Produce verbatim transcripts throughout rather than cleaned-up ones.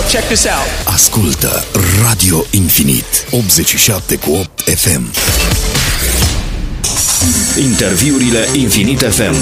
check this out. Ascultă Radio Infinit optzeci și șapte cu opt F M. Interviurile Infinit F M.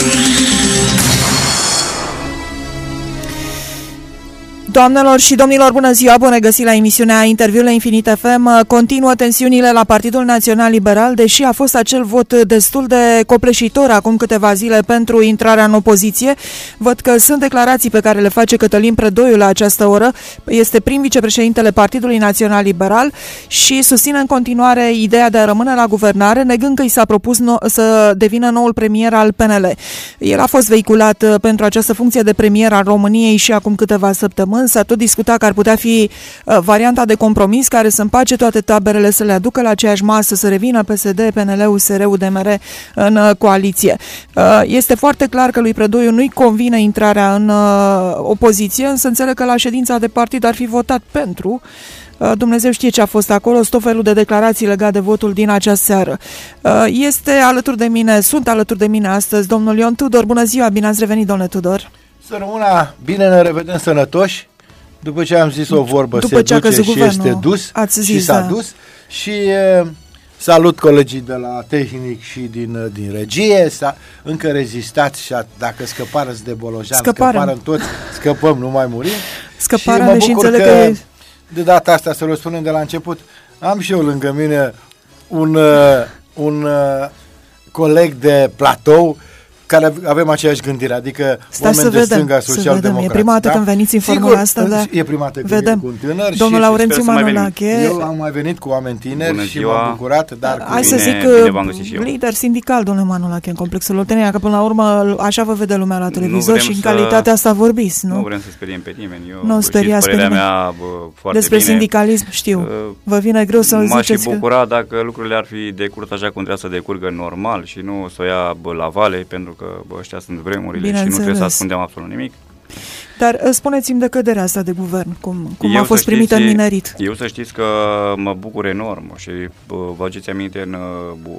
Doamnelor și domnilor, bună ziua, bun găsit la emisiunea Interviurile Infinit F M. Continuă tensiunile la Partidul Național Liberal, deși a fost acel vot destul de copleșitor acum câteva zile pentru intrarea în opoziție. Văd că sunt declarații pe care le face Cătălin Predoiu la această oră. Este prim vicepreședintele Partidului Național Liberal și susține în continuare ideea de a rămâne la guvernare, negând că i s-a propus no- să devină noul premier al P N L. El a fost vehiculat pentru această funcție de premier al României și acum câteva săptămâni. S-a tot discutat că ar putea fi uh, varianta de compromis care să împace toate taberele, să le aducă la aceeași masă, să revină P S D, P N L, U S R, U D M R în uh, coaliție. Uh, este foarte clar că lui Predoiu nu-i convine intrarea în uh, opoziție, însă înțeleg că la ședința de partid ar fi votat pentru. Uh, Dumnezeu știe ce a fost acolo, sunt tot felul de declarații legate de votul din această seară. Uh, este alături de mine, sunt alături de mine astăzi domnul Ion Tudor. Bună ziua, bine ați revenit, domnule Tudor. Să rămână bine, ne revedem sănătoși. După ce am zis o vorbă, După se ce a duce și guvernul, este dus ați și zis, s-a da. dus. Și e, salut colegii de la tehnic și din, din regie. S-a, încă rezistați și a, dacă scăpară de Bolojan, scăpară toți, scăpăm, nu mai murim. Scăpară și și mă bucur înțeleg că, că e... de data asta, să vă spunem de la început, am și eu lângă mine un, un coleg de platou care avem aceeași gândire, adică Stai oameni să de vedem, stânga să social-democrați. vedem. E prima dată da? când veniți în Sigur, formula asta, da? E prima dată când vedem. vin cu un tânăr. Domnul și Laurențiu Manolache. Eu am mai venit cu oameni tineri Bună și ziua. m-am bucurat, dar Da, cu hai să bine- zic bine că v-am găsit și eu. lider sindical, domnule Manolache, în Complexul Oltenia, că până la urmă așa vă vede lumea la televizor vrem și în să- calitatea asta vorbiți, nu? Nu vrem să speriem pe nimeni. Eu Nu știți speriați pe părerea nimeni. mea bă, foarte Despre bine. sindicalism știu. Uh, Vă vine greu să M-aș ziceți și că... bucura dacă lucrurile ar fi decurs așa cum trebuie să decurgă normal și nu să o ia bă, la vale, pentru că bă, ăștia sunt vremurile și nu trebuie să Bineînțeles. ascundem absolut nimic. Dar spuneți-mi de căderea asta de guvern, cum, cum Eu a fost să primită în știți- minerit. Eu să știți că mă bucur enorm și bă, vă aduceți aminte în bă,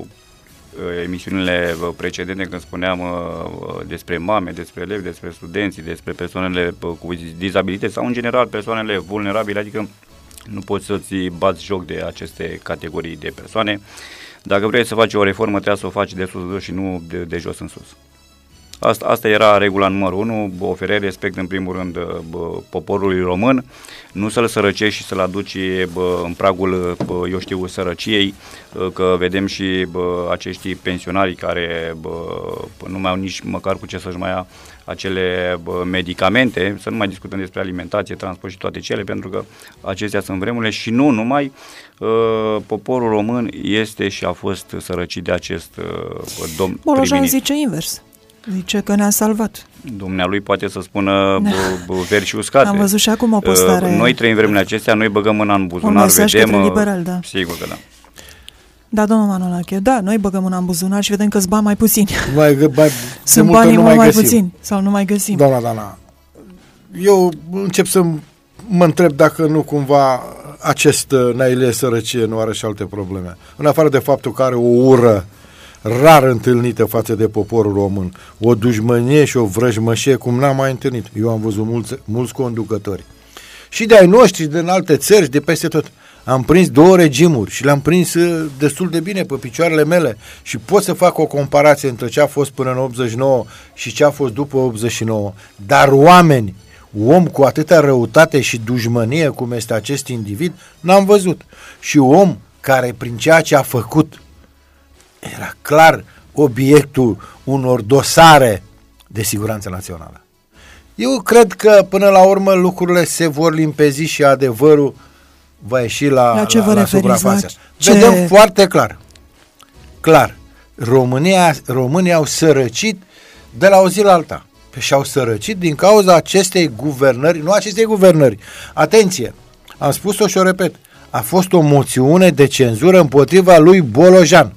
emisiunile bă, precedente când spuneam bă, despre mame, despre elevi, despre studenți, despre persoanele bă, cu dizabilități sau în general persoanele vulnerabile, adică nu poți să-ți bați joc de aceste categorii de persoane. Dacă vrei să faci o reformă, trebuie să o faci de sus în jos și nu de, de jos în sus. Asta, asta era regula numărul unu, oferi respect în primul rând bă, poporului român, nu să-l sărăcești și să-l aduci bă, în pragul, bă, eu știu, sărăciei, că vedem și bă, acești pensionari care bă, nu mai au nici măcar cu ce să-și mai ia acele bă, medicamente, să nu mai discutăm despre alimentație, transport și toate cele, pentru că acestea sunt vremurile și nu numai, uh, poporul român este și a fost sărăcit de acest uh, domn Bolojan prim-ministru. zice invers. Zice că ne-a salvat. Dumnealui poate să spună bă, bă, veri și uscate. Am văzut și acum o postare. Uh, Noi trăim vremurile acestea, noi băgăm mâna în Un buzunar, mesaj vedem... către uh, liberal, da. Sigur că da. Da, domnul Manolache, da, noi băgăm mâna în buzunar și vedem că-s bani mai puțini. mai, mai, Sunt de multe banii nu mai, mai găsim. puțini sau nu mai găsim. Doamna Dana, eu încep să mă întreb dacă nu cumva acest Nailie sărăcie nu are și alte probleme. În afară de faptul că are o ură rar întâlnită față de poporul român, o dușmănie și o vrăjmășie cum n-am mai întâlnit. Eu am văzut mulți, mulți conducători. Și de ai noștri, din alte țări, de peste tot. Am prins două regimuri și le-am prins destul de bine pe picioarele mele și pot să fac o comparație între ce a fost până în optzeci și nouă și ce a fost după optzeci și nouă. Dar oameni, om cu atâta răutate și dușmănie cum este acest individ, n-am văzut. Și om care prin ceea ce a făcut era clar obiectul unor dosare de siguranță națională. Eu cred că până la urmă lucrurile se vor limpezi și adevărul va ieși la, la, ce la, vă la referiți, suprafață. ce... Vedem foarte clar. Clar. România, România au sărăcit de la o zi la alta. Și au sărăcit din cauza acestei guvernări, nu acestei guvernări. Atenție, am spus-o și o repet. A fost o moțiune de cenzură împotriva lui Bolojan.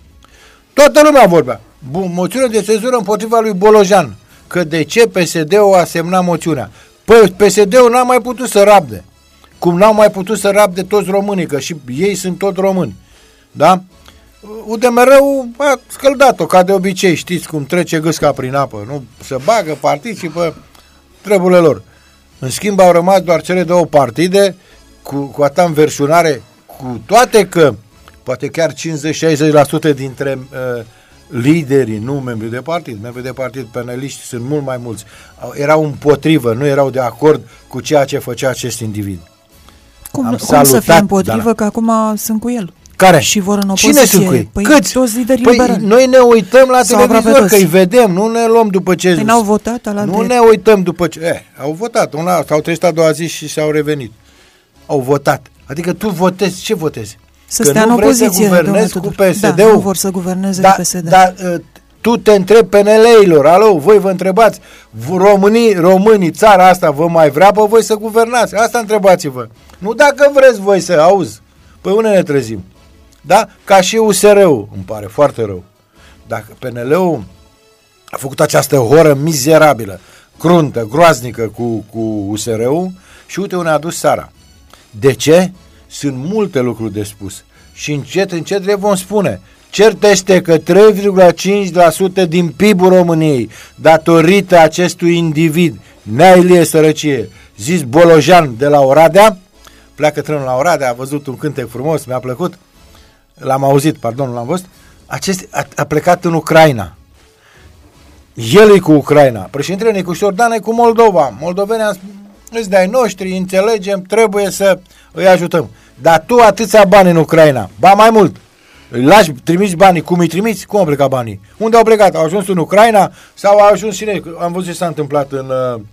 Toată lumea vorbea. Moțiune de cenzură împotriva lui Bolojan. Că de ce P S D-ul a semnat moțiunea? Păi P S D-ul n-a mai putut să rabde. Cum n-au mai putut să rabde toți românii, că și ei sunt tot români. Da? U D M R-ul a scăldat-o, ca de obicei, știți cum trece gâsca prin apă. Nu se bagă, participă, treburile lor. În schimb au rămas doar cele două partide cu, cu atâta înverșunare, cu toate că poate chiar cincizeci-șaizeci la sută dintre uh, liderii, nu membrii de partid, membrii de partid peneliști sunt mult mai mulți, erau împotrivă, nu erau de acord cu ceea ce făcea acest individ. Cum, Am cum salutat, să fie împotrivă, dar... că acum sunt cu el? Care? Și vor în opoziție. Cine sunt cu ei? Păi Câți? toți liderii Păi liberali. noi ne uităm la Sau televizor, că îi vedem, nu ne luăm după ce... Păi n-au votat alaltă. Nu ne uităm după ce... Eh, au votat, una, s-au trezit a doua zi și s-au revenit. Au votat. Adică tu votezi, ce votezi? Să că stea în nu vrei opoziție, să guvernezi cu P S D-ul? Da, nu vor să guverneze da, cu P S D. Dar uh, tu te întrebi P N L-ilor, alo, voi vă întrebați, românii, românii, țara asta vă mai vrea pe voi să guvernați? Asta întrebați-vă. Nu dacă vreți voi să auzi. Păi unde ne trezim? Da? Ca și U S R-ul, îmi pare foarte rău. Dacă P N L-ul a făcut această horă mizerabilă, cruntă, groaznică cu, cu U S R-ul și uite unde a dus țara. De ce? Sunt multe lucruri de spus. Și încet, încet le vom spune. Cert este că trei virgulă cinci la sută din P I B-ul României, datorită acestui individ, Nea Ilie Sărăcie, zis Bolojan de la Oradea, pleacă trenul la Oradea, a văzut un cântec frumos, mi-a plăcut, l-am auzit, pardon, l-am văzut, acest a, a plecat în Ucraina. El e cu Ucraina, președintele Nicu Șordan e cu Moldova. Moldovenii am spus, îți de-ai noștri, înțelegem, trebuie să îi ajutăm. Dar tu atâția bani în Ucraina, ba mai mult, îi lași, trimiți banii, cum îi trimiți? Cum au plecat banii? Unde au plecat? Au ajuns în Ucraina sau au ajuns și noi? Am văzut ce s-a întâmplat în,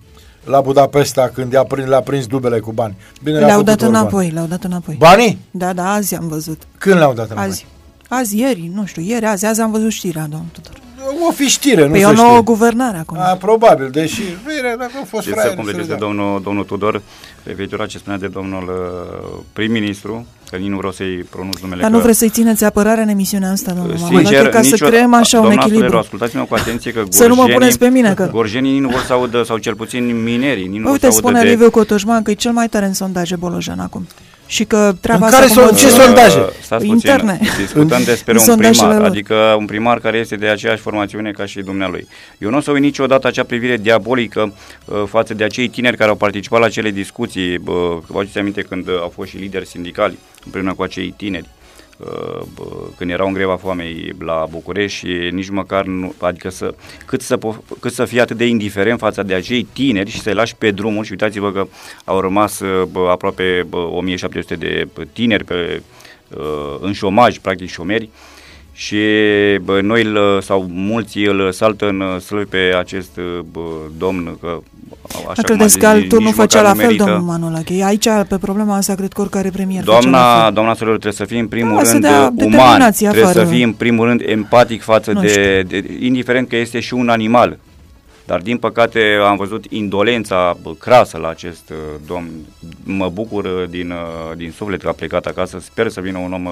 la Budapesta când i-a prins, le-a prins dubele cu bani. Bine, le-au dat înapoi, le-au dat înapoi. Banii? Da, da, azi am văzut. Când le-au dat înapoi? Azi. Azi, ieri, nu știu, ieri, azi, azi am văzut știrea, domnul Tudor. O fi știre, nu păi se e o nouă știe. guvernare acum. A, probabil, deși, bine, dacă au fost fraieri... Să completeze domnul, domnul Tudor, referitor ce spunea de domnul uh, prim-ministru, că nici nu vreau să-i pronunț numele. Dar nu vreți să-i țineți apărarea în emisiunea asta, domnul Sincer, ca nicio, să creăm așa un echilibru. Soleru, ascultați-mă cu atenție că să nu mă puneți pe mine, că... gorjenii nu vor să audă, sau cel puțin minerii, nu vor uite, să audă spune de... Liviu Cotoșman că e cel mai tare în sondaje Bolojan acum. Și că treaba în care asta... Ce sondaje? Uh, interne. Discutăm despre un primar, lor. adică un primar care este de aceeași formațiune ca și dumnealui. Eu nu o să uit niciodată acea privire diabolică uh, față de acei tineri care au participat la acele discuții. Uh, vă aduceți aminte când uh, au fost și lideri sindicali împreună cu acei tineri. Uh, când erau în greva foamei la București și nici măcar nu, adică să, cât, să, cât să fie atât de indiferent față de acei tineri și să-i lași pe drumuri și uitați-vă că au rămas bă, aproape bă, o mie șapte sute de tineri pe, uh, în șomaj, practic șomeri, și bă, noi îl, sau mulți îl saltă în slăvi pe acest bă, domn că așa credeți că altul nu făcea la fel, domnul Manolache? Aici, pe problema asta, cred că oricare premier Doamna, doamna Soleru, trebuie să fii în primul da, rând uman, trebuie afară. Să fii în primul rând empatic față de, de, indiferent că este și un animal. Dar din păcate am văzut indolența crasă la acest domn. Mă bucur din, din suflet că a plecat acasă, sper să vină un om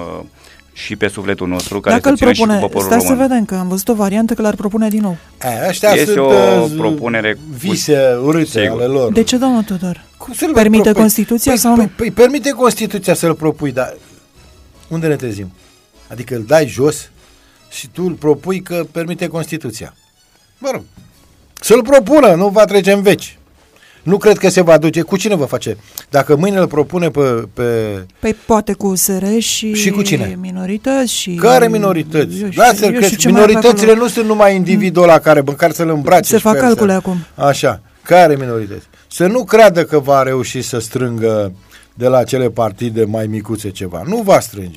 și pe sufletul nostru, care dacă să țină propune, și cu poporul român. Stai să vedem, că am văzut o variantă că l-ar propune din nou. E, ăștia este sunt o propunere vise urâte ale lor. De ce, domnul Tudor? Cum să-l permite propui? Constituția păi, sau nu? Păi permite Constituția să-l propui, dar unde ne trezim? Adică îl dai jos și tu îl propui că permite Constituția. Mă rog, să-l propună, nu va trece în veci. Nu cred că se va duce. Cu cine va face? Dacă mâine îl propune pe... pe... Păi poate cu U S R și, și cu cine? Minorități și... Care minorități? Eu, Lasă-l, eu că minoritățile nu sunt numai individul ăla care, în care să-l îmbrace. Se fac calcule să... acum. Așa. Care minorități? Să nu creadă că va reuși să strângă de la cele partide mai micuțe ceva. Nu va strânge.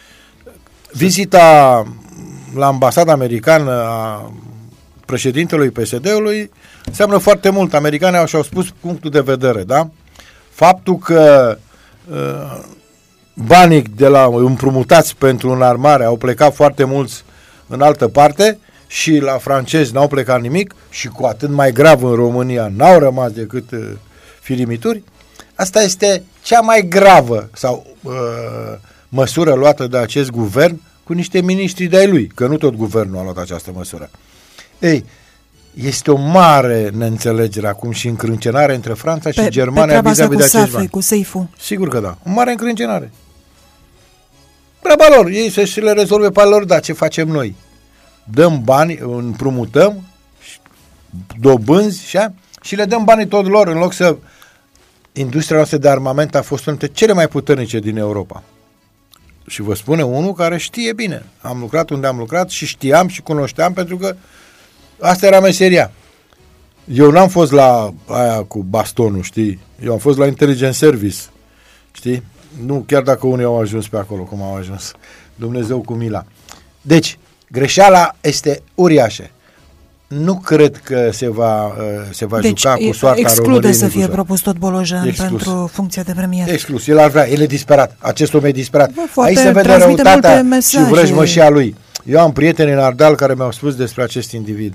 Vizita la ambasada americană a președintelui P S D-ului înseamnă foarte mult. Americanii au și-au spus punctul de vedere, da? Faptul că uh, banii de la împrumutați pentru înarmare au plecat foarte mulți în altă parte și la francezi n-au plecat nimic și cu atât mai grav în România n-au rămas decât uh, firimituri, asta este cea mai gravă sau uh, măsură luată de acest guvern cu niște miniștri de-ai lui, că nu tot guvernul a luat această măsură. Ei, este o mare neînțelegere acum și încrâncenare între Franța și pe, Germania vis-a-vis de acești bani. Cu Seifu. Sigur că da. O mare încrâncenare. Treaba lor. Ei să-și le rezolve pe lor, dar ce facem noi? Dăm bani, împrumutăm, dobânzi și, și le dăm banii tot lor în loc să industria noastră de armament a fost una dintre cele mai puternice din Europa. Și vă spune unul care știe bine. Am lucrat unde am lucrat și știam și cunoșteam, pentru că asta era meseria. Eu n-am fost la aia cu bastonul, știi? Eu am fost la Intelligence Service, știi? Nu chiar dacă unii au ajuns pe acolo, cum au ajuns. Dumnezeu cu mila. Deci, greșeala este uriașă. Nu cred că se va, se va deci, juca cu soarta exclude României. să fie propus tot Bolojan pentru funcția de premier. Exclus. El ar vrea, el e disperat. Acest om e disperat. Bă, aici se vede răutatea și vrăjmășia lui. Eu am prieteni în Ardeal care mi-au spus despre acest individ.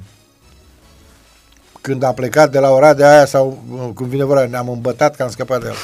Când a plecat de la Oradea aia, sau când vine vorba, ne-am îmbătat că am scăpat de el.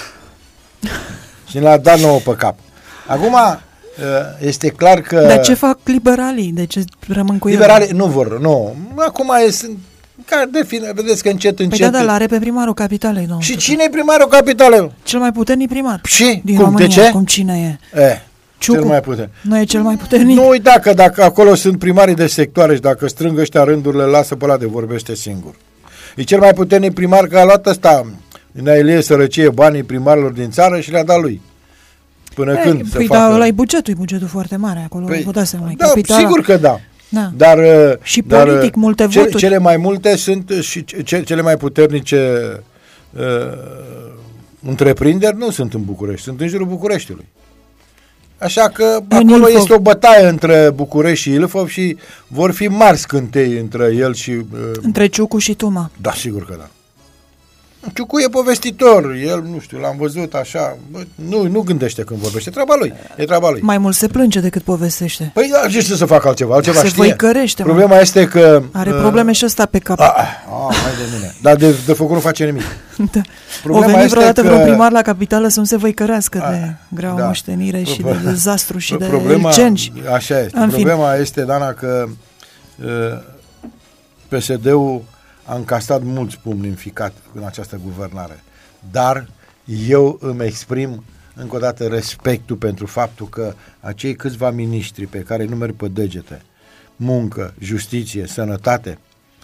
Și ne-a dat nouă pe cap. Acum este clar că... Dar ce fac liberalii? De ce rămân cu liberalii el? Nu vor, nu. Acum e... Ca define, vedeți că încet, încet... Păi da, da, l-are pe primarul capitalei. Nu? Și cine e primarul capitalei? Cel mai puternic primar. Și? Din Cum? România. De ce? Cum cine e? E, Ciucu. Cel mai puternic. Nu e cel mai puternic? Nu uita că dacă acolo sunt primarii de sectoare și dacă strâng ăștia rândurile, lasă pe ăla de vorbește singur. E cel mai puternic primar că a luat ăsta, Nailie Sărăcie, banii primarilor din țară și le-a dat lui. Până e, când păi se da, facă... ăla e bugetul, e bugetul foarte mare acolo, păi, vă dați seama. Da, capitala. Sigur că da. Da. Dar, și dar, politic, multe cele, voturi. Cele mai multe sunt și ce, cele mai puternice uh, întreprinderi nu sunt în București, sunt în jurul Bucureștiului. Așa că în acolo Ilfov. Este o bătaie între București și Ilfov și vor fi mari scântei între el și... Uh, între Ciucu și Tuma. Da, sigur că da. Ciucu e povestitor, el, nu știu, l-am văzut așa, bă, nu, nu gândește când vorbește, treaba lui, e treaba lui. Mai mult se plânge decât povestește. Păi da, ce să facă altceva, altceva se știe. văicărește. Problema mă. este că... Are uh, probleme și ăsta pe cap. A, a, hai de mine, dar de, de făcut nu face nimic. Da. Problema o venit vreodată că... vreun primar la capitală să nu se văicărească a, de greaua da. moștenire și de dezastru și problema, de cengi. Așa este, în problema fin. este, Dana, că uh, P S D-ul a încastat mulți pumni în ficat în această guvernare. Dar eu îmi exprim încă o dată respectul pentru faptul că acei câțiva miniștri pe care nu merg pe degete, muncă, justiție, sănătate,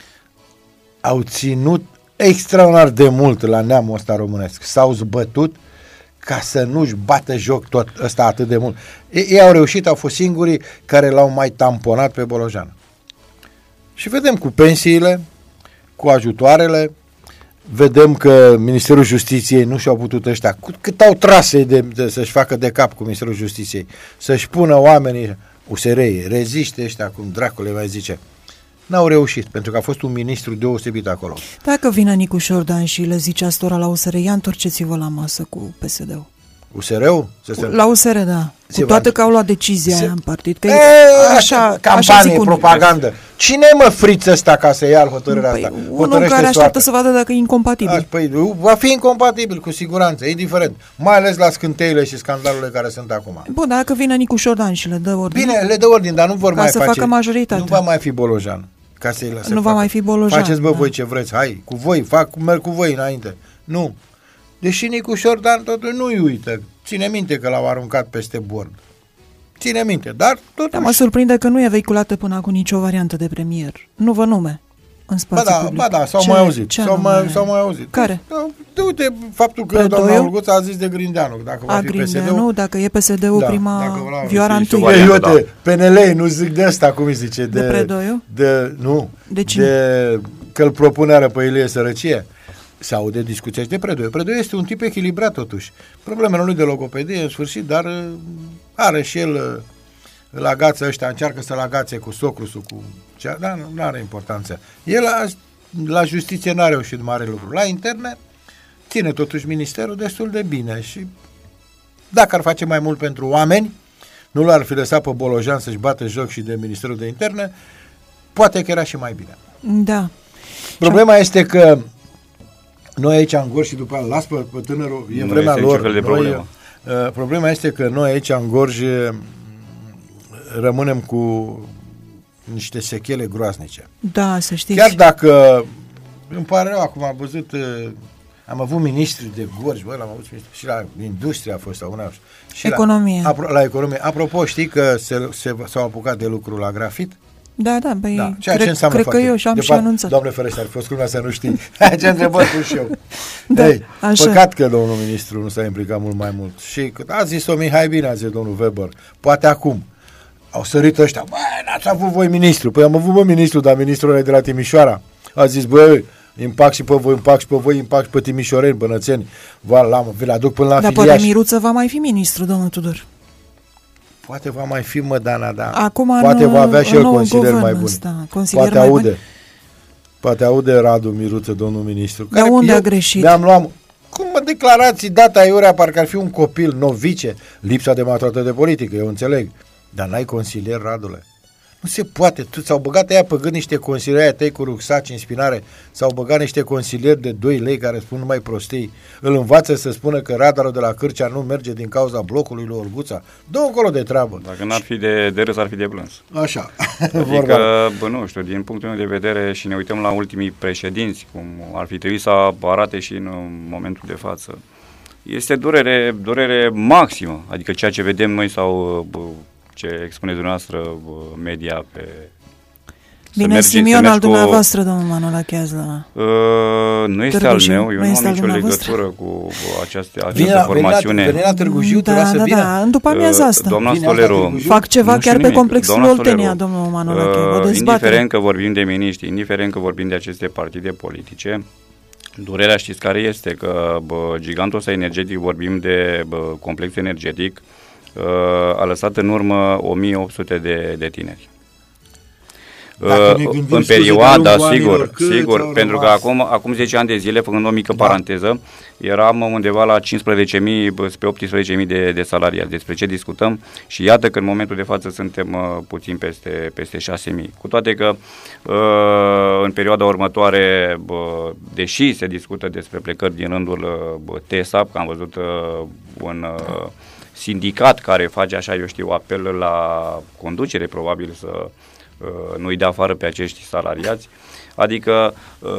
au ținut extraordinar de mult la neamul ăsta românesc. S-au zbătut ca să nu-și bată joc tot ăsta atât de mult. Ei, ei au reușit, au fost singurii care l-au mai tamponat pe Bolojan. Și vedem cu pensiile, cu ajutoarele, vedem că Ministerul Justiției nu și-au putut ăștia, cât au trase de, de, să-și facă de cap cu Ministerul Justiției, să-și pună oamenii, U S R-i, reziste ăștia, cum dracule mai zice, n-au reușit, pentru că a fost un ministru deosebit acolo. Dacă vine Nicu Șordan și le zice astora la U S R, ia întorceți-vă la masă cu P S D-ul. U S R-ul? La U S R, da. Cu toate că au luat decizia se... aia în partid. Că e, așa, campanie, așa propagandă. Cine mă friță ăsta ca să ia hotărârea păi, asta? Unul care așteaptă soartă. Să vadă dacă e incompatibil. A, păi, va fi incompatibil, cu siguranță, indiferent. Mai ales la scânteile și scandalurile care sunt acum. Bun, dacă vine Nicu Șordan și le dă ordine. Bine, le dă ordine, dar nu vor ca mai să face. facă majoritatea. Nu va mai fi Bolojan. Ca să-i lăse. Nu facă. va mai fi Bolojan. Faceți, bă, da. voi ce vreți, hai, cu voi, fac, merg cu voi înainte. Nu. Deși Nicu Șordan totuși nu-i uită. Ține minte că l-au aruncat peste bord. Ține minte, dar totuși... Dar mă surprinde că nu e vehiculată până acum nicio variantă de premier. Nu vă nume în spațiu ba da, public. Ba da, s-au ce, mai auzit. Ce s-au, mai, s-au mai auzit. Care? Da, de, uite, faptul că Predoiu? doamna Olguța a zis de Grindeanu. Dacă va a, fi Grindeanu, P S D-ul, dacă e P S D-ul da, prima vioara întâi. Ei, uite, P N L, nu zic de asta, cum îi zice? De, de Predoiu? De, nu. De cine? De, că îl propuneară pe Ilie Sărăcie. Se aude discuția și de Predoiu. Predoiu este un tip echilibrat totuși. Problemele lui de logopedie, în sfârșit, dar are și el, îl agață ăștia, încearcă să-l agațe cu socrusul, cu cea, dar nu are importanță. El a, la justiție n-a reușit mare lucru. La interne ține totuși ministerul destul de bine și dacă ar face mai mult pentru oameni, nu l-ar fi lăsat pe Bolojan să-și bată joc și de Ministerul de Interne, poate că era și mai bine. Da. Problema este că noi aici în Gorj și după aia las pe, pe tânărul, e nu vremea lor. De noi, problemă. uh, problema este că noi aici în Gorj rămânem cu niște sechele groaznice. Da, să știți. Chiar dacă, îmi pare rău, acum am văzut, uh, am avut ministri de Gorj, bă, l-am avut și la industrie a fost sau una, și economie. La, apro, la economie. Apropo, știi că se, se, s-au apucat de lucru la grafit? Da, da, băi, Da, ceea cred, ce înseamnă cred că foarte. eu și-am De și fapt, anunțat. Doamne ferește, ar fi fost lumea să nu știi. Ce întrebări pun și eu. Da, Ei, așa. păcat că domnul ministru nu s-a implicat mult mai mult. Și a zis-o Mihai bine, a zis domnul Weber. Poate acum. Au sărit ăștia. Băi, n-ați avut voi ministru. Păi am avut bă ministru, dar ministrul ăla de la Timișoara. A zis, băi, impact și pe voi, impact și pe voi, impact și pe timișoreni, bănățeni. Vi-l aduc până la Dar filiaș. poate Miruță va mai fi ministru, domnul Tudor. Poate va mai fi, mă, Dana, da. Acum Poate în, va avea și în el nou consilieri mai guvern buni. ăsta, consilieri Poate mai aude. buni. Poate aude Radu Miruță, domnul ministru. Dar care unde eu a greșit? Mi-am luat, cum mă declarații data iurea, parcă ar fi un copil novice, lipsa de maturitate de politică, eu înțeleg. Dar n-ai consilier, Radule. Nu se poate. Tu s-au băgat aia pe gând niște consilieri aia tăi cu rucsaci în spinare, s-au băgat niște consilieri de doi lei care spun numai prostii. Îl învață să spună că radarul de la Cârcea nu merge din cauza blocului lui Olguța. Dă încolo de treabă. Dacă n-ar fi de, de râs, ar fi de plâns. Așa. Adică, bă, nu știu, din punctul meu de vedere și ne uităm la ultimii președinți, cum ar fi trebuit să arate și în momentul de față. Este durere, durere maximă, adică ceea ce vedem noi sau bă, ce expuneți dumneavoastră media pe... Bine, Simion al dumneavoastră, domnul Manole Cheazla. Uh, nu este al meu, eu nu am nicio legătură cu această, această formațiune. Veni la Târgu Jiu, da, da, da, în după amiază asta. Doamna Stoleru, fac ceva chiar pe complexul Oltenia, domnul Manole Cheazla. Uh, indiferent că vorbim de miniștri, indiferent că vorbim de aceste partide politice, durerea știți care este? Că bă, gigantul ăsta energetic, vorbim de bă, complex energetic, uh, a lăsat în urmă o mie opt sute de, de tineri. Uh, în perioada, sigur, sigur, pentru că acum, acum zece ani de zile, făcând o mică da. paranteză, eram undeva la cincisprezece mii spre optsprezece mii de, de salariați. Despre ce discutăm? Și iată că în momentul de față suntem uh, puțin peste, peste șase mii. Cu toate că uh, în perioada următoare, uh, deși se discută despre plecări din rândul uh, T E S A P, că am văzut uh, un uh, sindicat care face așa, eu știu, apel la conducere, probabil să nu-i dea afară pe acești salariați, adică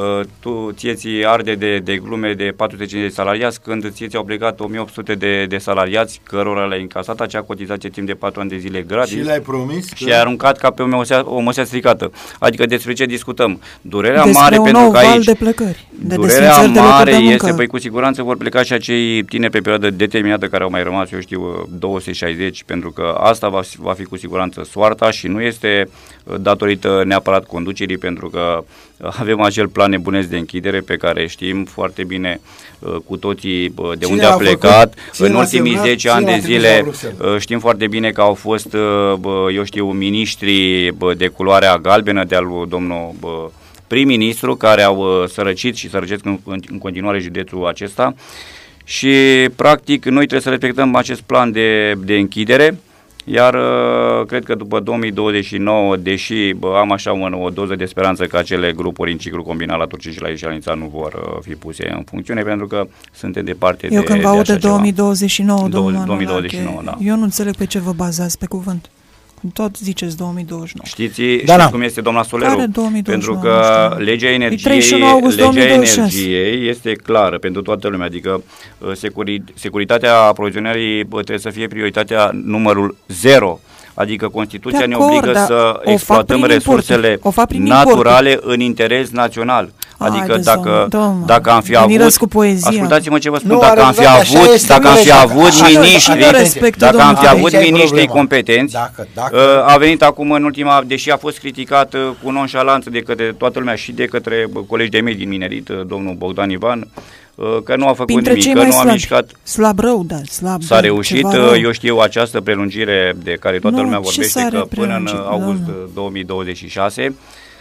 tu ție ți arde de, de glume de patru sute cincizeci de salariați când ție ți-au plecat o mie opt sute de, de salariați cărora le-ai încasat acea cotizație timp de patru ani de zile gratis și le-ai promis și ai aruncat ca pe o măsea, o măsea stricată. Adică despre ce discutăm? Durerea despre mare pentru că aici de plecări, de durerea mare de este, păi cu siguranță vor pleca și acei tineri pe perioadă determinată care au mai rămas, eu știu, două sute șaizeci, pentru că asta va, va fi cu siguranță soarta și nu este datorită neapărat conducerii, pentru că avem acel plan nebunesc de închidere pe care știm foarte bine cu toții de cine unde a plecat. În ultimii zece ani de zile știm foarte bine că au fost, eu știu, miniștri de culoarea galbenă de-al domnul prim-ministru care au sărăcit și sărăcesc în, în continuare județul acesta și practic noi trebuie să respectăm acest plan de, de închidere. Iar uh, cred că după două mii douăzeci și nouă, deși bă, am așa o, o doză de speranță că acele grupuri în ciclu combinat la Turcii și la Ișalnița nu vor uh, fi puse în funcțiune, pentru că suntem departe de Eu când vă aud de două mii douăzeci și nouă, domnul două mii douăzeci și nouă, da. Eu nu înțeleg pe ce vă bazați pe cuvânt. Tot ziceți două mii douăzeci și nouă. Știți, da, știți da. cum este, doamna Soleru? Pentru că legea energiei, august legea energiei este clară pentru toată lumea, adică securi, securitatea aprovizionării trebuie să fie prioritatea numărul zero. Adică Constituția ne obligă să exploatăm resursele naturale în interes național. Adică dacă, dacă am fi avut, ascultați-mă ce vă spun, dacă am fi avut, dacă am fi avut miniștri, dacă am fi avut miniștri competenți, a venit acum în ultima, deși a fost criticat cu nonșalanță de către toată lumea și de către colegi de mei din minerit, domnul Bogdan Ivan, că nu a făcut Printre nimic, că nu a mișcat. Slab rău, da, slab. S-a reușit, eu știu, această prelungire de care toată nu, lumea vorbește, că până în august două mii douăzeci și șase.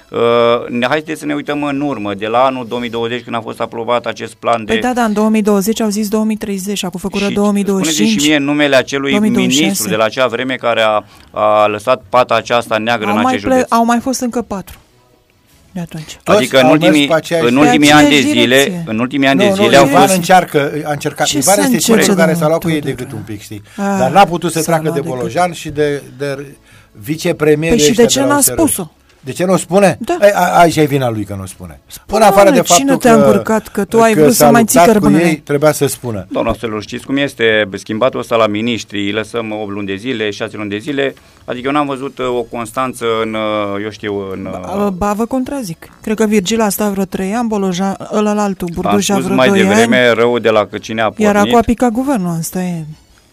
Uh, haideți să ne uităm în urmă, de la anul două mii douăzeci, când a fost aprobat acest plan de... Păi da, da, în două mii douăzeci au zis două mii treizeci, acum făcură două mii douăzeci și cinci. Spuneți și mie numele acelui ministru de la acea vreme care a, a lăsat pata aceasta neagră au în acest județ. Au mai fost încă patru. De atunci. Adică în ultimii, în ultimii ani de zile, în ultimii ani de zile au fost... încearcă, a încercat. Ivan este cel care s-a luat cu ei de gât un pic, știi? Dar n-a putut să treacă de Bolojan și de vicepremier. Păi și de ce n-a spus-o? De ce nu spune? Da. Aici e vina lui că nu spune. Spune, în afară de faptul cine te-a încurcat că tu ai vrut să mai ții cărbunele? Ei, trebuia să spună. Doamna Stelor, știți cum este schimbatul ăsta la miniștri, îi lăsăm opt luni de zile, șase luni de zile, adică eu n-am văzut o constanță în, eu știu, în... Ba, ba vă contrazic. Cred că Virgil a stat vreo trei ani, Boloja, ălălaltul, Burdușa vreo mai doi devreme ani. rău de la că cine a pornit. Iar acum a picat guvernul, asta e...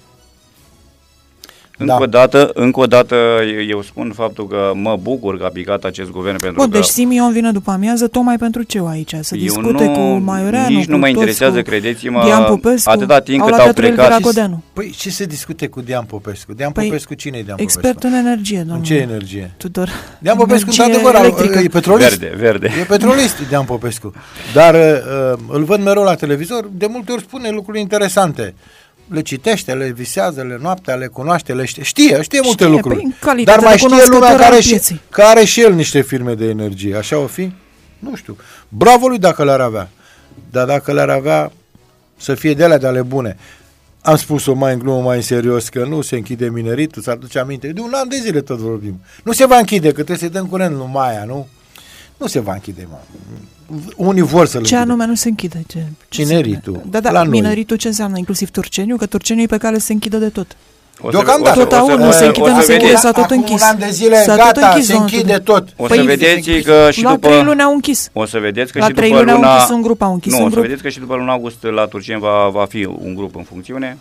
Încă, da. o dată, încă o dată eu spun faptul că mă bucur că a picat acest guvern pentru Bun, că... deci Simion vine după amiază tocmai pentru ce aici? Să eu discute nu, cu Maioreanu, nici cu nu mă toți, interesează, cu credeți-mă, Dian Popescu, atâta timp au cât luat au plecat... Păi ce se discute cu Dian Popescu? Dian păi, Popescu cine e Dian expert Popescu? în energie, domnule. În ce energie? Tudor. Dian Popescu, energie într-adevăr, e petrolist. Verde, verde. E petrolist, Dian Popescu. Dar uh, îl văd mereu la televizor, de multe ori spune lucruri interesante. Le citește, le visează, le noaptea, le cunoaște, le știe, știe, știe multe știe, lucruri. Păi, dar mai știe lumea care, și, care are și el niște firme de energie. Așa o fi? Nu știu. Bravo lui dacă le-ar avea. Dar dacă le-ar avea, să fie de alea de ale bune. Am spus-o mai în glumă, mai în serios, că nu se închide mineritul, să aduce aminte. De un an de zile tot vorbim. Nu se va închide, că trebuie să-i dăm curent lui Maia, nu? Nu se va închide, mă. Unii vor să-l Ce anume nu se închide? Ce, ce mineritul. Da, da, mineritul ce înseamnă? Inclusiv Turceniu? Că Turceniu e pe care se închide de tot. Deocamdată. Tot aur nu se închide, nu se închide, s-a tot închis. Acum un an de zile, gata, se închide tot. O să vedeți că și la după... La trei luni au închis. O să vedeți că la și după luni luna... au închis un grup, au închis nu, un o să grup. vedeți că și după luna august la Turceni va, va fi un grup în funcțiune.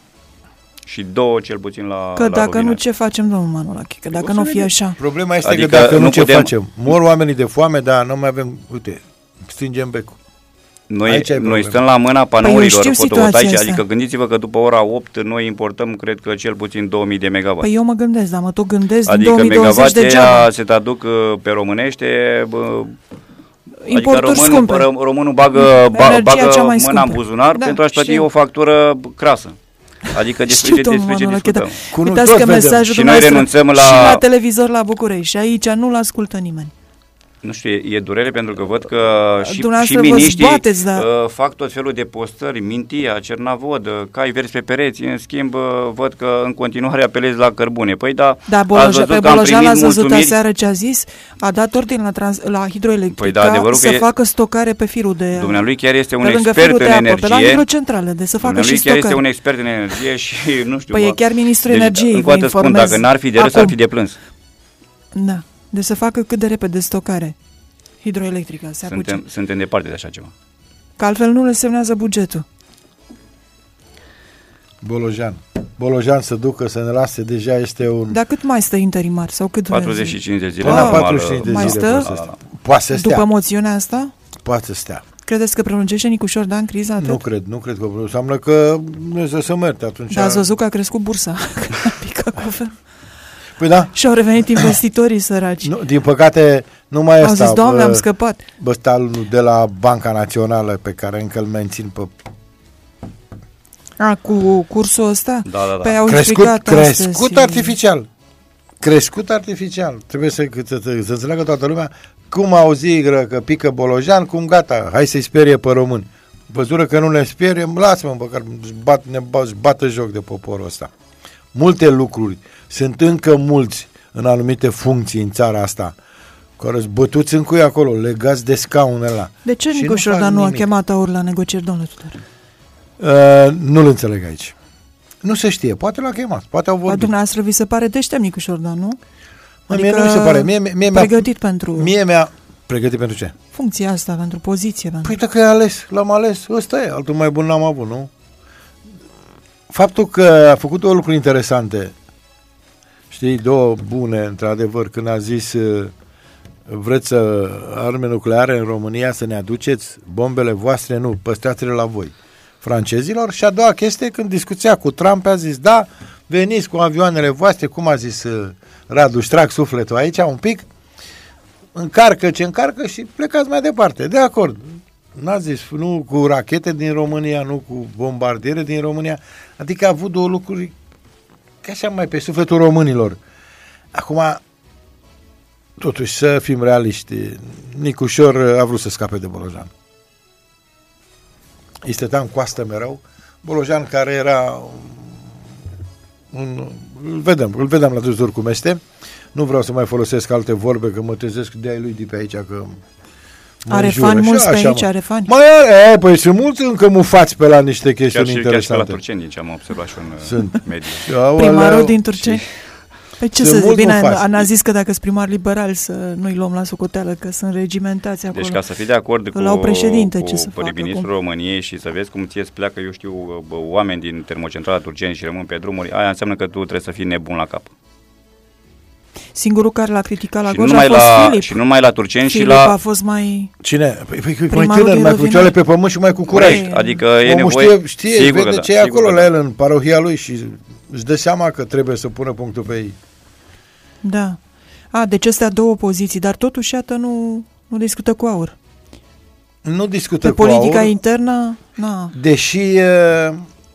Și două cel puțin la Că la dacă Rovinel. nu, ce facem, domnul Manolache? Că dacă nu fie așa... Problema este adică că dacă nu, ce putem... facem? Mor oamenii de foame, dar nu mai avem... Uite, strângem becul. Noi, noi stăm la mâna panourilor păi fotovoltaice, adică gândiți-vă că după ora opt noi importăm, cred că cel puțin două mii de megawatt. Păi eu mă gândesc, dar mă tot gândesc adică în două mii douăzeci degeaba. se traduc pe românește... Bă, importuri adică scumpe. românul, românul bagă, ba, bagă cea mai mâna în buzunar da, pentru a-și plăti știu. o factură crasă. Adică despre ce, despre ce discutăm. Uitați că mesajul și noi renunțăm la... și la televizor la București și aici nu-l ascultă nimeni. Nu știu, e, e durere pentru că văd că și, și miniștrii bateți, da. uh, fac tot felul de postări, Mintia, Cernavod, cai verzi pe pereți, în schimb uh, văd că în continuare apelezi la cărbune. Păi da, da Boloja, pe Bolojan l-ați văzut aseară ce a zis, a dat ordine la, trans, la hidroelectrica păi da, să e, facă stocare pe firul de... Dumnealui chiar este un pe expert în apă, energie. Pe la hidrocentrale, de să facă și stocare. chiar este un expert în energie și nu știu... Păi bă, e chiar ministrul deci, energiei, încă o dată spun, dacă n-ar fi de râs, ar fi de plâns. Da, de să facă cât de repede stocare. Hidroelectrica, se apuce. Suntem, suntem departe de așa ceva. Că altfel nu le semnează bugetul. Bolojan. Bolojan să ducă, să ne lase, deja este un... Dar cât mai stă interimar? Sau cât patruzeci și cinci de zile. Până patruzeci și cinci de mai zile stă? Poate să stea. După moțiunea asta? Poate să stea. Credeți că prelungește Nicușor Dan criza atât? Nu cred, nu cred că înseamnă că nu să se merte atunci. Dar ați văzut că a crescut bursa, că a picat guvernul. Păi da. Și au revenit investitorii săraci. Nu, din păcate, nu mai este. Au zis, Doamne, am scăpat. Băstalul de la Banca Națională pe care încă îl mențin pe... A, cu cursul ăsta? Da, da, da. Păi au crescut, astăzi. Crescut artificial. Crescut artificial. Trebuie să, să, să, să înțeleagă toată lumea cum auzi că pică Bolojan, cum gata, hai să-i sperie pe români. Văzură că nu ne sperie, lasă-mă, măcar bat, ne bat, bată joc de poporul ăsta. Multe lucruri. Sunt încă mulți în anumite funcții în țara asta care sunt bătuți în cui acolo, legați de scaunele ăla. De ce Nicușor Dan nu a chemat Aur la negocieri, domnule Tudor? Uh, nu-l înțeleg aici. Nu se știe, poate l-a chemat, poate au vorbit. A dumneavoastră vi se pare deștept Nicușor Dan, nu? Adică mie nu mi se pare. Mie, mie pregătit pentru... Mie mi-a... Pregătit pentru ce? Funcția asta, pentru poziție. Păi pentru... dacă e ales, l-am ales, ăsta e, altul mai bun n-am avut, nu? Faptul că a făcut două lucruri interesante, știi, două bune, într-adevăr, când a zis vreți să arme nucleare în România, să ne aduceți bombele voastre, nu, păstrați-le la voi, francezilor. Și a doua chestie, când discuția cu Trump, a zis, da, veniți cu avioanele voastre, cum a zis Radu, își trag sufletul aici un pic, încarcă ce încarcă și plecați mai departe. De acord. N-a zis, nu cu rachete din România, nu cu bombardiere din România. Adică a avut două lucruri ca așa mai pe sufletul românilor. Acum, totuși, să fim realiști, Nicușor a vrut să scape de Bolojan. Îi stătea în coastă mereu. Bolojan, care era un, îl vedem, îl vedem la trezor cum este. Nu vreau să mai folosesc alte vorbe, că mă trezesc de-ai lui de pe aici, că are fani mulți pe aici, are fani. Mai are, e, păi sunt mulți încă mufați pe la niște chestiuni chiar și, interesante. Chiar și pe la Turceni, ce am observat și în sunt. Media. Primarul din Turceni. Păi ce sunt să zic, bine, a zis că dacă sunt primar liberal să nu-i luăm la socoteală, că sunt regimentați acolo. Deci ca să fii de acord cu, cu prim-ministrul României și să vezi cum ție îți pleacă, eu știu, bă, oameni din termocentrala Turceni și rămân pe drumuri, aia înseamnă că tu trebuie să fii nebun la cap. Singurul care l-a criticat la și Gorj a fost la, Filip. Și numai la Turceni Filip și la... a fost mai... Cine? Păi, păi, mai tânăr, mai cu picioarele pe pământ și mai cu curaj. Păi, adică e nevoie... Știe, știe sigur vede da, ce e acolo la el în parohia lui și își dă seama că trebuie să pună punctul pe ei. Da. A, deci astea două poziții, dar totuși, iată, nu, nu discută cu Aur. Nu discută pe cu politica Aur, internă, na. Deși uh,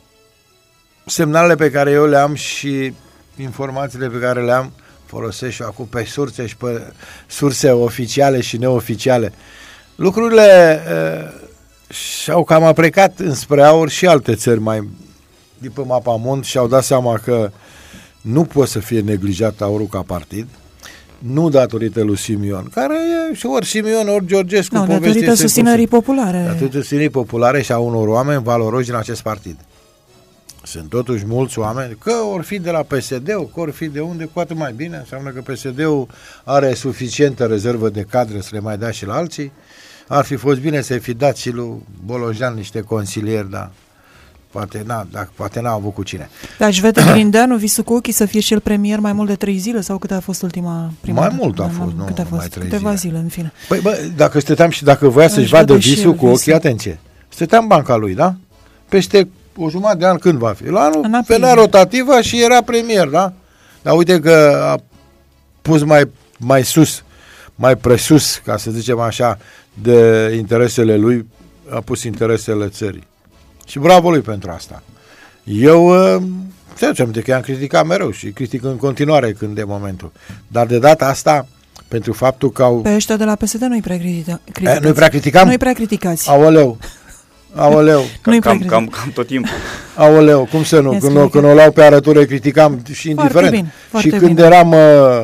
semnalele pe care eu le am și informațiile pe care le am, folosesc și acum pe surse și pe surse oficiale și neoficiale. Lucrurile uh, și-au cam aprecat înspre Aur și alte țări mai de pe mapamond și-au dat seama că nu poate să fie neglijat Aurul ca partid, nu datorită lui Simion, care e și ori Simion, ori Georgescu. Nu, datorită susținerii populare. Datorită susținerii populare și a unor oameni valoroși din acest partid. Sunt totuși mulți oameni, că ori fi de la P S D-ul, că ori fi de unde, cu atât mai bine. Înseamnă că P S D-ul are suficientă rezervă de cadre să le mai dea și la alții. Ar fi fost bine să-i fi dat și lui Bolojan niște consilieri, dar poate n-a, dacă, poate n-a avut cu cine. Dar își vede Grindeanu visul cu ochii să fie și el premier mai mult de trei zile sau cât a fost ultima prima Mai dată? mult a mai fost, nu, cât a fost? mai trei Câteva zile. zile, în fine. Păi bă, dacă stăteam și dacă voia să-și vadă visul cu ochii, atenție, stăteam banca lui, da? Peste o jumătate de an când va fi? La anul venea rotativa și era premier, da? Dar uite că a pus mai, mai sus, mai presus, ca să zicem așa, de interesele lui, a pus interesele țării. Și bravo lui pentru asta. Eu, să zicem, că i-am criticat mereu și critic în continuare când e momentul. Dar de data asta, pentru faptul că au... Pe ăștia de la P S D nu-i prea criticați. Nu-i prea criticam? Nu-i prea criticați. Aoleu. Aoleu. Cam, cam, cam, cam tot timpul. Aoleu, cum să nu? Când o, când o luau pe arătură, criticam și indiferent. Bine, și când bine. eram...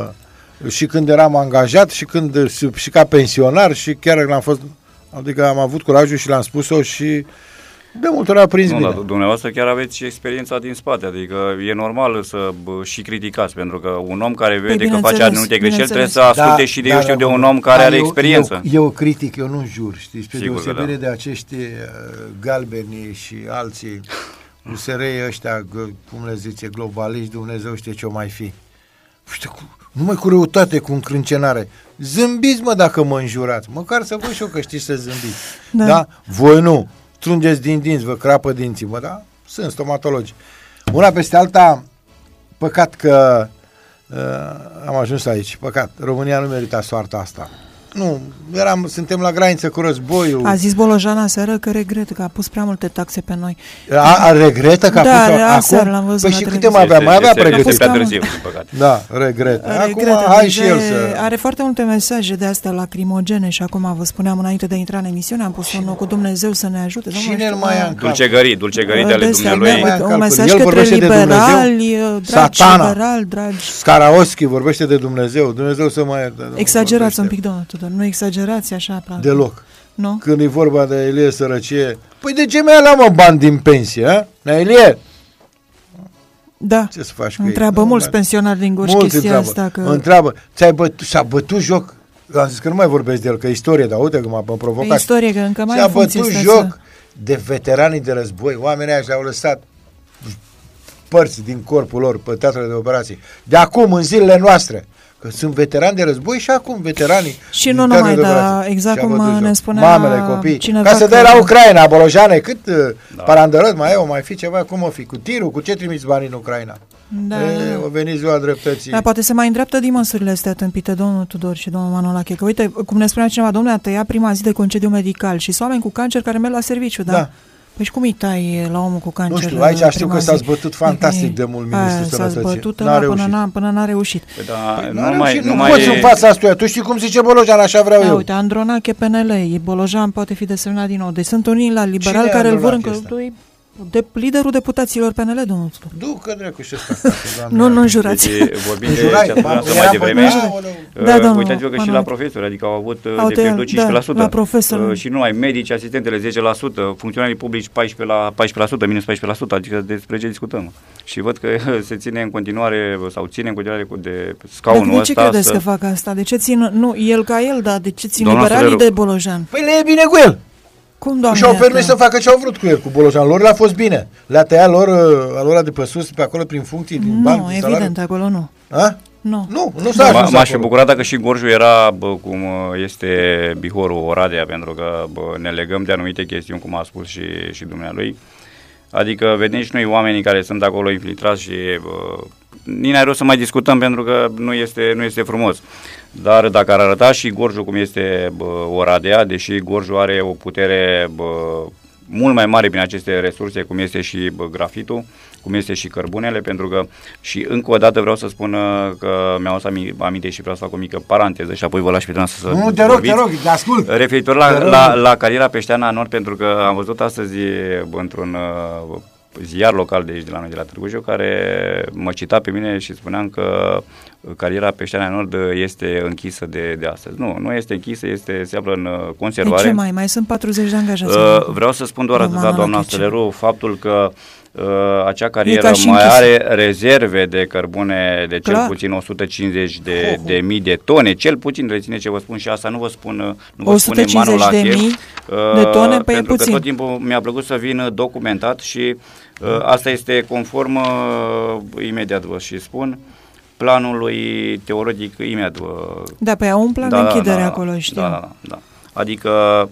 și când eram angajat și când și ca pensionar și chiar l-am fost... Adică am avut curajul și l-am spus-o și de multe ori a prins nu, bine. Dar dumneavoastră chiar aveți și experiența din spate, adică e normal să bă, și criticați, pentru că un om care vede păi, că face anumite greșeli trebuie să asculte da, și de, da, eu știu, da, de un om care are eu, experiență. Eu, eu critic, eu nu jur, știi, spre Sigur deosebire da. de acești uh, galbeni și alții, U S R-i ăștia, cum le zice, globaliști, Dumnezeu știe ce o mai fi. Știu, numai cu răutate, cu încrâncenare. Zâmbiți, mă, dacă mă înjurați. Măcar să văd și eu că știți să zâmbiți. Da? da? Voi nu. Strângeți din dinți, vă crapă dinții, mă, da? Sunt stomatologi. Una peste alta, păcat că uh, am ajuns aici. Păcat. România nu merita soarta asta. Nu, eram, suntem la graniță cu războiul. A zis Bolojan aseară că regret că a pus prea multe taxe pe noi. A, a regretă că a da, pus aseară l-am văzut. Păi și câte mai avea? Mai avea pregătit. Este prea târziu, din păcate. Da, regretă. Acum regretă, hai și el să... Are foarte multe mesaje de astea lacrimogene și acum vă spuneam înainte de a intra în emisiune, am pus un cu Dumnezeu să ne ajute. Cine-l mai ia în Dulcegării, dulcegării de ale dumnealui. Un mesaj către liberali, dragi liberali, dragi. Scaraoschi vorbește de Dumnezeu. Dumnezeu să mai... Exagerați un pic, domnul Tudor, nu exagerați așa. Deloc. Nu? Când e vorba de Ilie Sărăcie, păi de ce mi-a luat, mă, bani din pensie, a? Na, Ilie? Da. Ce să faci cu întreabă ei? mulți da, pensionari din Gorj chestia asta. Că... Întreabă. Ți-ai bătut, s-a bătut joc? Am zis că nu mai vorbesc de el, că e istorie, dar uite că m-a provocat. E istorie, că încă mai S-a bătut joc de veteranii de război. Oamenii ăia și-au lăsat părți din corpul lor pe teatrele de operații. De acum, în zilele noastre, că sunt veterani de război și acum veteranii. Și nu numai, dar exact cum ne spunea mamele, copii. Cineva ca să dai că... la Ucraina, Bolojane, cât da. Parandărăt mai e, o mai fi ceva, cum o fi, cu tirul, cu ce trimiți banii în Ucraina? Da, e, o veni ziua dreptății. Da, poate se mai îndreaptă din măsurile astea tâmpite, domnul Tudor și domnul Manolache, că uite, cum ne spunea cineva, domnule, a tăiat prima zi de concediu medical și sunt oameni cu cancer care merg la serviciu, da? Da. Păi și cum îi tai la omul cu cancer? Nu știu, aici știu că s-a zbătut fantastic de mult ministrul Sănătății. S-a zbătut n-a până, n-a, până n-a reușit. Păi da, păi nu, n-a mai, reușit, nu, nu mai poți e... în fața asta. Tu știi cum zice Bolojan, așa vreau da, eu. Uite, Andronache P N L, Bolojan poate fi desemnat din nou. Deci sunt unii la liberal Cine care îl vor încă... De liderul deputaților P N L, domnul. Du că dracu și ăsta. Nu, nu jurați. Deci, vorbim de ce ați spus mai devreme. Da, domnul. Uitați-vă că și la profesori, adică au avut de pierdut cincisprezece la sută. Da, la profesor. Și nu mai medici, asistentele zece la sută, funcționarii publici paisprezece la paisprezece la sută, minus paisprezece la sută, adică despre ce discutăm. Și văd că se ține în continuare, sau ține în continuare cu de scaunul ăsta. De ce credeți că fac asta? De ce țin, nu, el ca el, dar de ce țin liberalii de Bolojan? Păi le e bine cu el. Cum, doamne? Și-au permis să facă ce au vrut cu el, cu Bolojan. Lor le-a fost bine. Le-a tăiat lor, lor de pe sus, pe acolo, prin funcții, din bani, Nu, evident, acolo nu. A? Nu. Nu, nu s-a ajuns. M-aș fi bucurat dacă și Gorju era, bă, cum este Bihorul, Oradea, pentru că bă, ne legăm de anumite chestiuni, cum a spus și, și dumnealui. Adică vedem și noi oamenii care sunt acolo infiltrați și bă, nici n-ai rost să mai discutăm pentru că nu este, nu este frumos. Dar dacă ar arăta și Gorju cum este bă, Oradea, deși Gorju are o putere bă, mult mai mare prin aceste resurse, cum este și bă, grafitul, cum este și cărbunele, pentru că și încă o dată vreau să spun că mi-am adus aminte și vreau să fac o mică paranteză și apoi vă lași pe dumneavoastră să Nu, te rog, te rog, te ascult. Referitor la, la, la cariera peșteană a Nord, pentru că am văzut astăzi într-un uh, ziar local de aici, de la noi, de la Târgu Jiu, care mă cita pe mine și spuneam că cariera peșteană a Nord este închisă de, de astăzi. Nu, nu este închisă, este, se află în conservare. De ce mai? Mai sunt patruzeci de angajați. Uh, vreau să spun doar atât, doamna Stăleru, faptul că Uh, acea carieră mai are rezerve de cărbune de cel Clar. puțin o sută cincizeci de, de mii de tone, cel puțin, reține ce vă spun și asta, nu vă spun, nu vă spune manul la chef, uh, de tone, pe pentru puțin. că tot timpul mi-a plăcut să vin documentat și uh, asta este conform, uh, imediat vă și spun, planului teoretic, imediat vă... Da, pe un plan da, de închidere da, acolo, știu. Da, da, da. Adică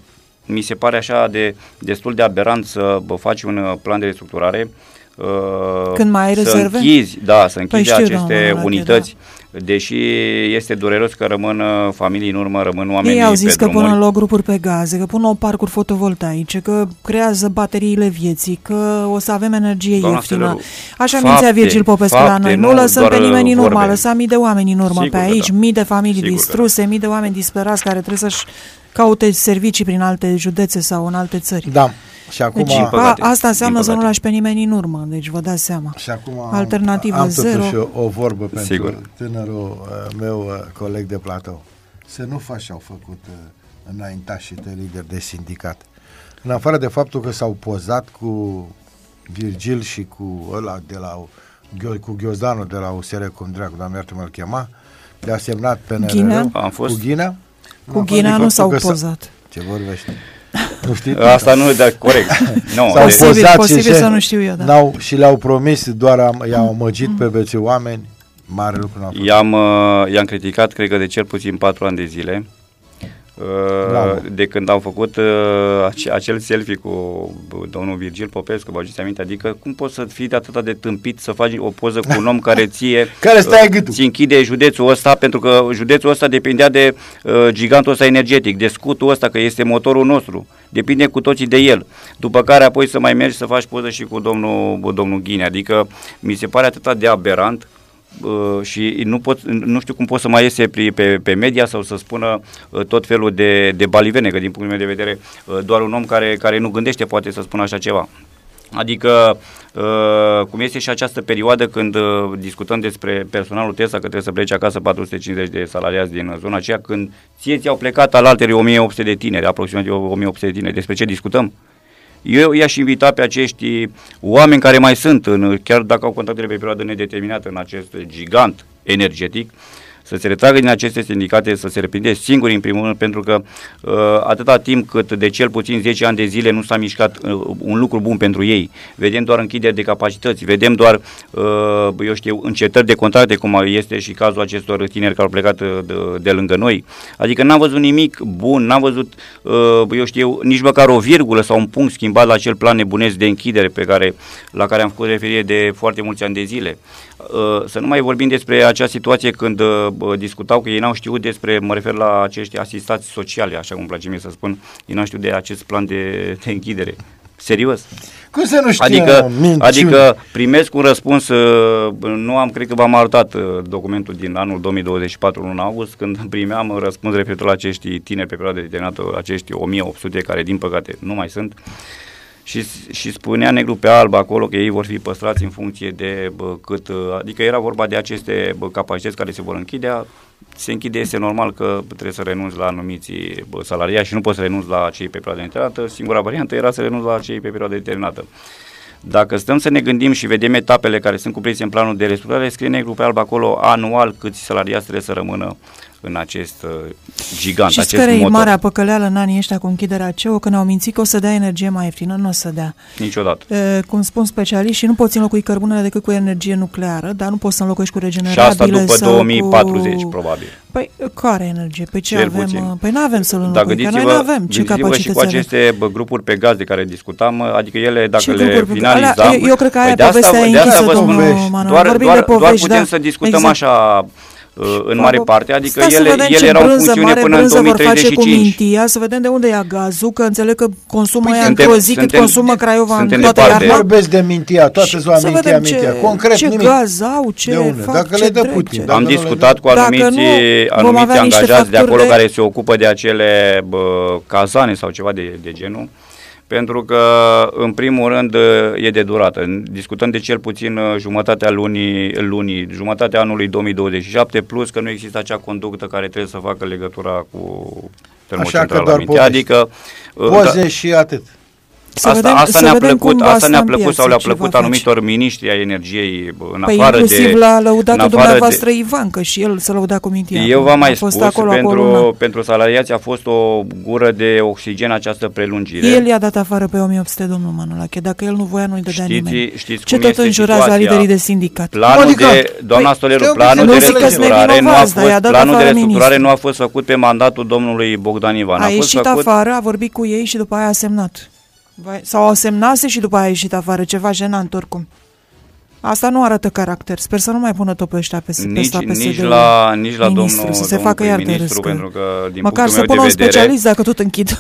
mi se pare așa de destul de aberant să bă, faci un plan de restructurare, uh, când mai ai rezerve? Să închizi, da, să închizi păi știu, aceste doamna, unități, da. Deși este dureros că rămân familii în urmă, rămân oameni. Ei au zis pe că drumuri. pun loc grupuri pe gaze, că pun o parcuri fotovoltaice, că creează bateriile vieții, că o să avem energie Doamna ieftină. Stăleru, Așa fapte, mințea Virgil Popescu la noi. Nu lăsăm pe nimeni în urmă, vorbe. lăsăm mii de oameni în urmă Sigur pe aici, da. mii de familii Sigur distruse, mii de oameni disperați care trebuie să-și caute servicii prin alte județe sau în alte țări. Da. Și acum, deci, a, asta înseamnă să nu lași pe nimeni în urmă, deci vă dați seama. Și acum Alternativă am zero. totuși o, o vorbă pentru Sigur. tânărul uh, meu uh, coleg de platou. Să nu faci ce au făcut uh, înaintașii tăi lideri de sindicat. În afară de faptul că s-au pozat cu Virgil și cu ăla de la cu Ghiozdanul de la U S R, cum dracu, dar mi-ar îl chema, le-a semnat P N R-ul Am fost. cu Ghinea. Cu Ghinea nu s-au pozat. Ce vorbești? Nu știi? Asta nu, dar corect. No, S-au posibil, pozat posibil și să nu știu eu, da. N-au, și le-au promis, doar am, i-au amăgit mm. pe beții oameni, mare lucru n-au făcut. I-am, uh, i-am criticat, cred că de cel puțin patru ani de zile, uh, de când au făcut uh, ace- acel selfie cu domnul Virgil Popescu, vă aduceți aminte, adică cum poți să fii de atât de tâmpit să faci o poză cu un om care ție care stai gâtul. ți închide județul ăsta, pentru că județul ăsta depindea de uh, gigantul ăsta energetic, de scutul ăsta, că este motorul nostru, depinde cu toții de el, după care apoi să mai mergi să faci poză și cu domnul, domnul Ghinea, adică mi se pare atât de aberant. Uh, și nu, pot, nu știu cum pot să mai iese pe, pe, pe media sau să spună uh, tot felul de, de balivene, că din punctul meu de vedere uh, doar un om care, care nu gândește poate să spună așa ceva. Adică, uh, cum este și această perioadă când uh, discutăm despre personalul Tesla, că trebuie să plece acasă patru sute cincizeci de salariați din zona aceea, când ție ți-au plecat alaltele o mie opt sute de tineri, aproximativ o mie opt sute de tineri, despre ce discutăm? Eu i-aș invita pe acești oameni care mai sunt, în, chiar dacă au contactele pe perioadă nedeterminată în acest gigant energetic, să se retragă din aceste sindicate, să se reprinde singuri în primul rând, pentru că uh, atâta timp cât de cel puțin zece ani de zile nu s-a mișcat uh, un lucru bun pentru ei, vedem doar închideri de capacități, vedem doar, uh, eu știu, încetări de contracte, cum este și cazul acestor tineri care au plecat uh, de, de lângă noi, adică n-am văzut nimic bun, n-am văzut, uh, eu știu, nici măcar o virgulă sau un punct schimbat la acel plan nebunesc de închidere pe care, la care am făcut referire de foarte mulți ani de zile. Uh, să nu mai vorbim despre acea situație când uh, discutau că ei n-au știut despre, mă refer la acești asistați sociale, așa cum îmi place mie să spun, ei n-au știut de acest plan de, de închidere. Serios. Cum să nu știe? Adică, adică primesc un răspuns, uh, nu am, cred că v-am arătat uh, documentul din anul două mii douăzeci și patru, luna august, când primeam un răspuns referitor la acești tineri pe perioadă determinată, acești o mie opt sute care din păcate nu mai sunt. Și, și spunea negru pe alb acolo că ei vor fi păstrați în funcție de bă, cât, adică era vorba de aceste bă, capacități care se vor închide. Se închide, este normal că trebuie să renunți la anumiți bă, salariați și nu poți să renunți la cei pe perioadă determinată. Singura variantă era să renunți la cei pe perioadă determinată. Dacă stăm să ne gândim și vedem etapele care sunt cuprinse în planul de restructurare, scrie negru pe alb acolo anual câți salariați trebuie să rămână în acest uh, gigant, și acest care motor. Și marea păcăleală în anii ăștia cu închiderea C E O, că ne-au mințit că o să dea energie mai ieftină, nu o să dea. Niciodată. E, cum spun specialiști, nu poți înlocui cărbunele decât cu energie nucleară, dar nu poți să înlocuiești cu regenerabile. Și asta după două mii patruzeci, cu... probabil. Păi, care energie? Păi ce Cel avem? puțin. Păi nu avem să-l Da, înlocuim, că noi nu avem. Ce capacități și cu aceste bă, grupuri pe gaz de care discutam, adică ele, dacă ce le finalizam... Eu, eu cred că aia păi povestea e închisă, domnul Manuel. Doar, Vorbim doar, de povești, doar putem da? să discutăm exact. așa... în mare parte, adică Stai ele, ele erau în funcțiune până în două mii treizeci și cinci. Vor face cu Mintia, să vedem de unde ia gazul, că înțeleg că consumă păi ea într-o zi cât consumă Craiova în toată iarna. Vorbesc de Mintia, toată ziua Mintia, Mintia, concret ce nimic. Ce gaz au, ce de unde? fac, Dacă ce le dă Putin. Am discutat cu anumiți, anumiți angajați de acolo de... care se ocupă de acele bă, cazane sau ceva de, de genul. Pentru că, în primul rând, e de durată. Discutăm de cel puțin jumătatea lunii, lunii, jumătatea anului două mii douăzeci și șapte, plus că nu există acea conductă care trebuie să facă legătura cu termocentrala Mintea. Adică, poze da, și atât. Să asta vedem, asta să ne-a plăcut, asta ne-a plăcut sau le-a plăcut anumitor miniștri ai energiei în păi afară de... inclusiv l-a lăudat dumneavoastră de... Ivan, că și el să lăuda cu Mintia. Eu v-am mai spus, acolo, pentru, acolo, pentru salariați a fost o gură de oxigen această prelungire. El i-a dat afară pe o mie opt sute, domnul Manolache, dacă el nu voia, nu-i dădea știți, nimeni. Știți ce cum tot înjurați la liderii de sindicat? Planul de, doamna păi, Stoleru, planul de restructurare nu a fost, planul de restructurare nu a fost făcut pe mandatul domnului Bogdan Ivan. A ieșit afară, a vorbit cu ei și după aia a semnat. Sau o semnase și după aia a ieșit afară, ceva jenant oricum. Asta nu arată caracter. Sper să nu mai pună tot pe ăștia pe, pe nici, sta P S D-ul. Nici la, nici la ministru, domnul, să se domnul facă iar de râs, pentru că, din măcar să punct pună un de vedere, specialist dacă tot închid.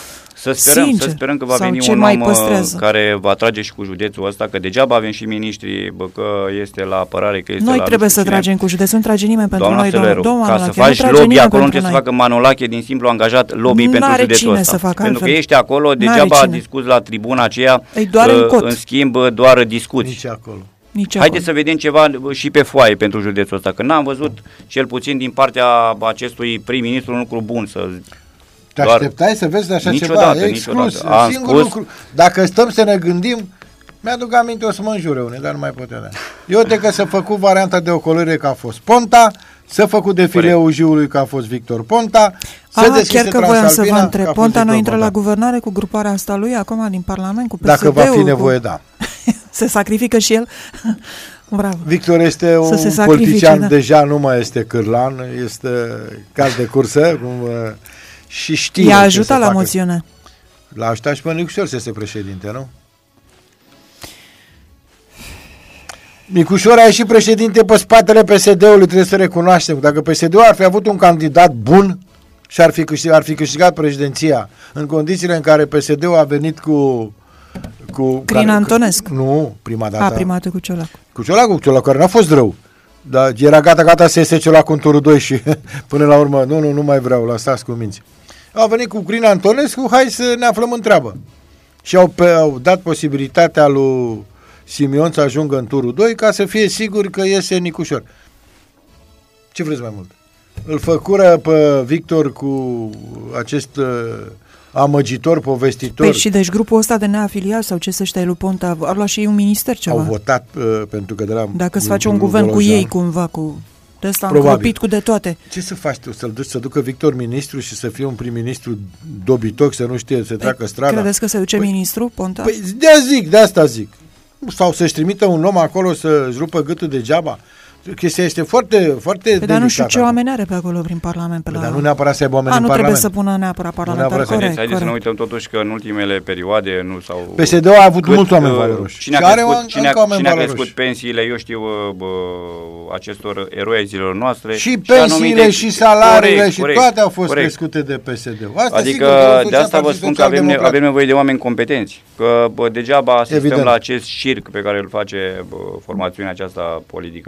Să sperăm, Sincer, să sperăm că va veni ce un mai om păstrează. care va trage și cu județul ăsta, că degeaba avem și miniștri, bă, că este la apărare, că este noi la... trebuie să tragem cu județul, nu trage nimeni pentru doamna noi, Seleru, domnul ca Manolache, să faci nu lobby acolo, nu trebuie noi. să facă Manolache din simplu angajat lobby N-are pentru județul cine ăsta. Să facă pentru altfel. că ești acolo, degeaba discuți la tribuna aceea, doar în, cot. în schimb doar discuți. Nici acolo. Nici Haideți acolo. să vedem ceva și pe foaie pentru județul ăsta, că n-am văzut cel puțin din partea acestui prim-ministru un lucru bun să... Te așteptai să vezi de așa niciodată, ceva? Exclus. Niciodată. Singur spus... lucru. Dacă stăm să ne gândim, mi-aduc aminte, o să mă înjure unii, dar nu mai putea da. Eu de că s-a făcut varianta de ocolire că a fost Ponta, s-a făcut defileul Jiului că a fost Victor Ponta, Aha, chiar că voiam să vă întreb, Ponta nu intră la guvernare cu gruparea asta lui acum din Parlament, cu P S D-ul? Dacă va fi nevoie, cu... da. Se sacrifică și el? Bravo. Victor este un politician, da. Deja nu mai este cârlan, este caz de cursă, cum... Și știe I-a ajutat la facă. Moțiune. L-a ajutat și pe Nicușor să este președinte, nu? Nicușor a ieșit președinte pe spatele P S D-ului, trebuie să recunoaștem. Dacă P S D-ul ar fi avut un candidat bun și ar fi câștigat, ar fi câștigat președinția în condițiile în care P S D-ul a venit cu... cu Crin care, Antonescu. Nu, prima dată. A, prima dată cu Ciolacu. Cu Ciolacu, cu Ciolacu, care n-a fost rău. Dar era gata, gata să iese Ciolacu în turul doi și până la urmă, nu, nu, nu mai vreau, lăsați cu minți. Au venit cu Crin Antonescu, hai să ne aflăm în treabă. Și au, pe, au dat posibilitatea lui Simion să ajungă în turul doi ca să fie sigur că iese Nicușor. Ce vreți mai mult? Îl făcură pe Victor cu acest uh, amăgitor, povestitor. Păi și deci grupul ăsta de neafiliat sau ce să știe lui Ponta, ar lua și ei un minister ceva? Au votat uh, pentru că de la... Dacă se face un guvern cu ei cumva, cu... De ăsta încropit cu de toate. Ce să faci tu? Să-l duci să ducă Victor ministru și să fie un prim-ministru dobitoc, să nu știe, să treacă strada? Credeți că se duce păi, ministru, Ponta? Păi de-aia zic, de asta zic. Sau să-și trimită un om acolo să-și rupă gâtul degeaba. Chestia este foarte, foarte delicată. Dar nu știu ce oameni are pe acolo prin Parlament. Pe la... Dar nu neapărat să aibă oameni A, în nu Parlament. trebuie să pună neapărat parlamentar. Corect, Haideți corect. să nu uităm totuși că în ultimele perioade nu s-au... P S D-ul a avut cât, mulți oameni valoroși. Cine a crescut, cine a, cine a crescut pensiile, eu știu, bă, acestor eroi ai zilelor noastre. Și, și pensiile anumite... și salariile corect, și corect, toate au fost corect. crescute de P S D-ul. Asta adică sigur, de asta vă spun că avem, ne, avem nevoie de oameni competenți. Că bă, degeaba asistăm Evident. la acest circ pe care îl face bă, formațiunea aceasta politică.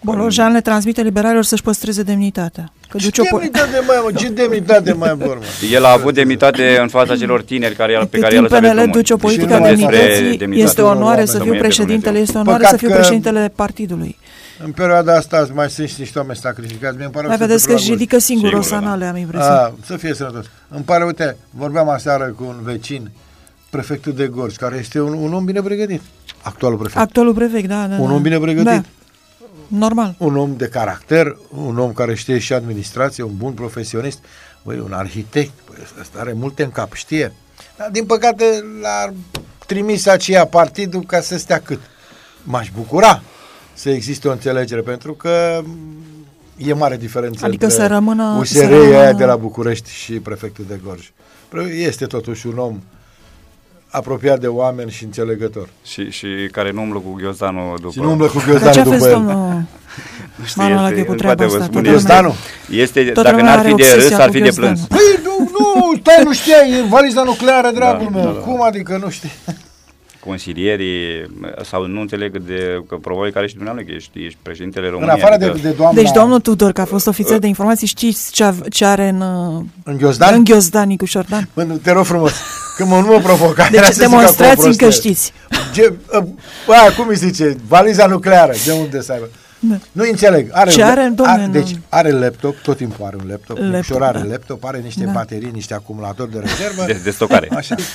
Bolojan le transmite liberalilor să-și păstreze demnitatea. Că Ce demnitate mai am? Ce demnitate mai am vorba? El a avut demnitate în fața celor tineri care, pe Cât care i-a timp lăsat pe P N L drumuri. duce o politică a nu despre demnității, demnitate. este o onoare Domnul să fiu Dumnezeu. președintele, este o onoare Păcat să fiu că- președintele partidului. În perioada asta mai sunt și niște oameni sacrificați. Mie îmi pare Mai să se vedeți că își întâmplă ridică singur Sigur, osanale, da. am impresia. A, să fie sănătos. Îmi pare, uite, vorbeam aseară cu un vecin, prefectul de Gorj, care este un, un om bine pregătit. Actualul prefect. Actualul prefect, da, da. Un da. om bine pregătit. Da. Normal. Un om de caracter, un om care știe și administrație, un bun profesionist, băi, un arhitect, băi, ăsta are multe în cap, știe. Dar, din păcate, l-a trimis aceea partidul ca să stea cât. M-aș bucura să existe o înțelegere, pentru că e mare diferență Adică între să rămână- U S să R aia rămână- de la București și prefectul de Gorj. Este totuși un om apropiat de oameni și înțelegător. Și, și care nu umblă cu ghiozdanul după... Și nu umblă cu Dar ce ghiozdanul a după fost el. domnul Știi, Manu este- Lache cu în treaba toate vă asta? spun, Toată este- lumea- Ghiozdanul? Este, Toată dacă lumea n-ar are fi de obsesia râs, ar cu fi de plâns. ghiozdanul. Păi, nu, nu, stai, nu știai, e valiza nucleară, dragul Da, meu. da, da. Cum adică nu știi? Consilierii, sau nu înțeleg de, că probabil care și dumneavoastră, că ești, ești președintele În României. afară de, adică- de doamna... Deci domnul Tudor, că a fost ofițer de informații, știți ce, a- ce are în, În ghiozdan? în ghiozdan Nicu Șordan? Bă, te rog frumos, că mă, nu mă provoca. era Deci să zic acum o demonstrați-mi că prostie. știți. Ce, bă, cum îi zice? Valiza nucleară, de unde să aibă? Da. Nu înțeleg. Are Ce un- are, domne, are, nu- deci are laptop, tot timpul are un laptop. Laptop, Laptop are da. laptop, are niște Da. baterii, niște acumulatori de rezervă. De, de stocare. Așa.